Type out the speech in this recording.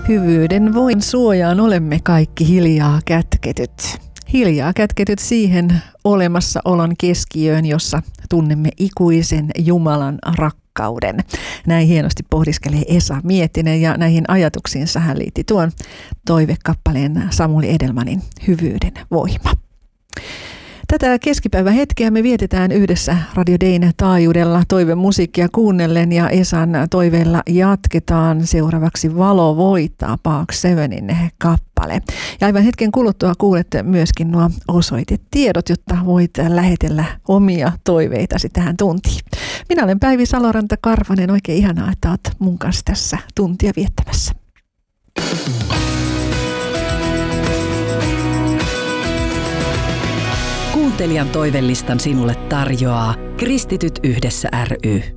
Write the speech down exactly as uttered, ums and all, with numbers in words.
Hyvyyden voin suojaan olemme kaikki hiljaa kätketyt. Hiljaa kätketyt siihen olemassaolon keskiöön, jossa tunnemme ikuisen Jumalan rakkauden. Näin hienosti pohdiskelee Esa Miettinen ja näihin ajatuksiinsa hän liitti tuon toivekappaleen Samuli Edelmanin Hyvyyden voima. Tätä keskipäivän hetkeä me vietetään yhdessä Radio Dayn taajuudella toivemusiikkia kuunnellen ja Esan toiveella jatketaan seuraavaksi Valo voittaa Park Sevenin kappale. Ja aivan hetken kuluttua kuulette myöskin nuo osoitetiedot, jotta voit lähetellä omia toiveitasi tähän tuntiin. Minä olen Päivi Saloranta-Karvanen, oikein ihanaa, että olet mun kanssa tässä tuntia viettämässä. Kuuntelijan toivelistan sinulle tarjoaa Kristityt yhdessä ry.